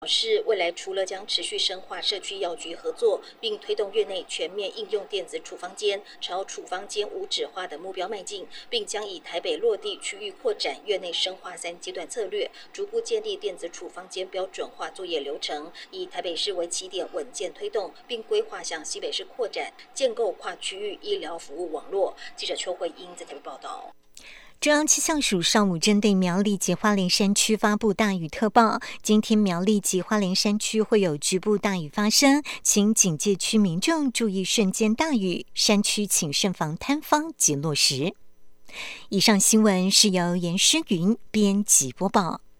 表示，未来除了将持续深化社区药局合作，并推动院内全面应用电子处方间，朝处方间无纸化的目标迈进，并将以台北落地区域扩展、院内深化3阶段策略，逐步建立电子处方间标准化作业流程，以台北市为起点稳健推动，并规划向西北市扩展，建构跨区域医疗服务网络。记者邱慧英在台北报道。 中央气象署上午针对苗栗及花莲山区发布大雨特报，今天苗栗及花莲山区会有局部大雨发生，请警戒区民众注意瞬间大雨，山区请慎防坍方及落石。以上新闻是由严诗云编辑播报。